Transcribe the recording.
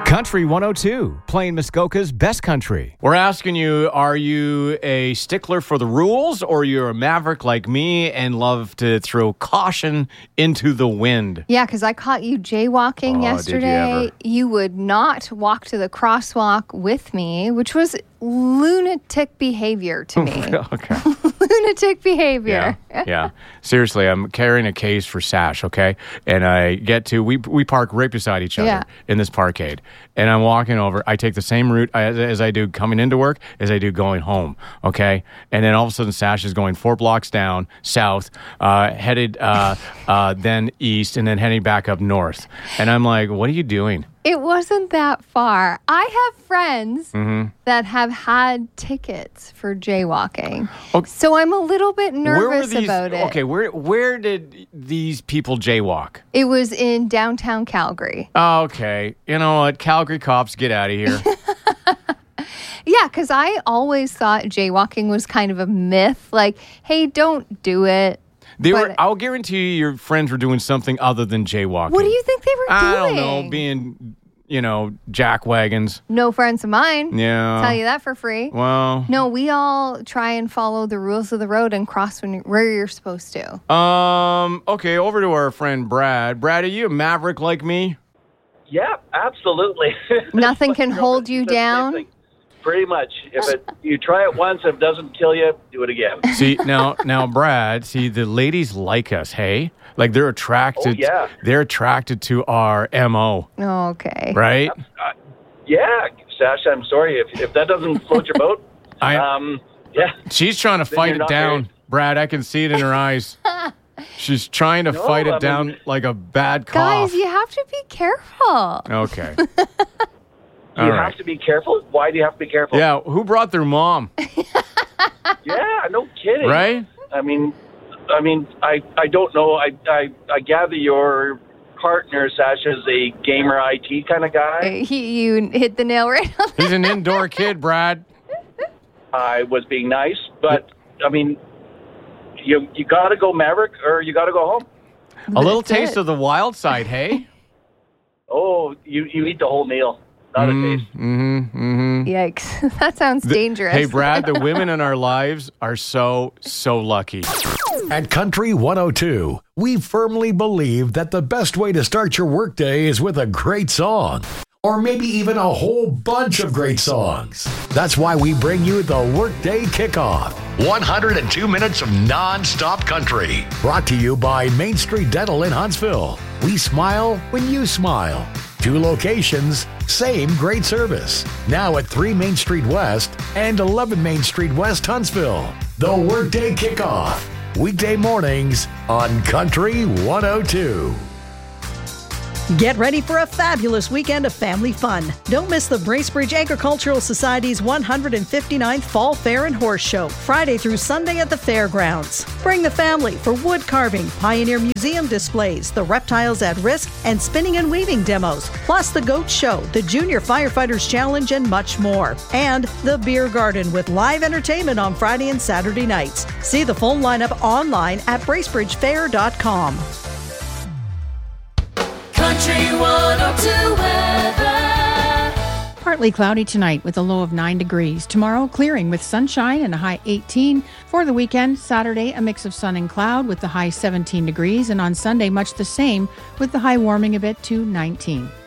Country 102, playing Muskoka's best country. We're asking you, are you a stickler for the rules, or you're a maverick like me and love to throw caution into the wind? Yeah, because I caught you jaywalking yesterday. Did you You would not walk to the crosswalk with me, which was lunatic behavior to me. Okay. Lunatic behavior. Yeah. Seriously, I'm carrying a case for Sash, okay? And I get to, we park right beside each other in this parkade. And I'm walking over. I take the same route as I do coming into work as I do going home, okay? And then all of a sudden, Sash is going 4 blocks down, south, headed then east, and then heading back up north. And I'm like, what are you doing? It wasn't that far. I have friends that have had tickets for jaywalking. Okay. So I'm a little bit nervous about it. Okay, where did these people jaywalk? It was in downtown Calgary. Okay. You know what? Calgary cops, get out of here. Yeah, because I always thought jaywalking was kind of a myth. Like, hey, don't do it. I'll guarantee you your friends were doing something other than jaywalking. What do you think they were doing? I don't know, being, jack wagons. No friends of mine. Yeah. Tell you that for free. Well. No, we all try and follow the rules of the road and cross where you're supposed to. Okay, over to our friend Brad. Brad, are you a maverick like me? Yeah, absolutely. Nothing can hold you down? Pretty much. You try it once, if it doesn't kill you, do it again. See, now, Brad, the ladies like us, hey? Like they're attracted. Oh, yeah. They're attracted to our MO. Okay. Right? Yeah, Sash, I'm sorry. If that doesn't float your boat, yeah. She's trying to fight it down. Very... Brad, I can see it in her eyes. She's trying to fight it down like a bad cough. Guys, you have to be careful. Okay. You have to be careful? Why do you have to be careful? Yeah, who brought their mom? Yeah, no kidding. Right? I don't know. I gather your partner, Sash, is a gamer IT kind of guy. You hit the nail right on. He's an indoor kid, Brad. I was being nice, but, you got to go Maverick or you got to go home. A little taste of the wild side, hey? Oh, you eat the whole meal. Not a taste. Yikes. That sounds dangerous. Hey, Brad, the women in our lives are so lucky. At Country 102, we firmly believe that the best way to start your workday is with a great song. Or maybe even a whole bunch of great songs. That's why we bring you the Workday Kickoff. 102 minutes of non-stop country. Brought to you by Main Street Dental in Huntsville. We smile when you smile. 2 locations, same great service. Now at 3 Main Street West and 11 Main Street West, Huntsville. The Workday Kickoff. Weekday mornings on Country 102. Get ready for a fabulous weekend of family fun. Don't miss the Bracebridge Agricultural Society's 159th Fall Fair and Horse Show, Friday through Sunday at the fairgrounds. Bring the family for wood carving, Pioneer Museum displays, the Reptiles at Risk, and spinning and weaving demos, plus the Goat Show, the Junior Firefighters Challenge, and much more. And the Beer Garden with live entertainment on Friday and Saturday nights. See the full lineup online at bracebridgefair.com. Country 102 weather. Partly cloudy tonight with a low of 9 degrees. Tomorrow, clearing with sunshine and a high 18. For the weekend, Saturday, a mix of sun and cloud with the high 17 degrees. And on Sunday, much the same with the high warming a bit to 19.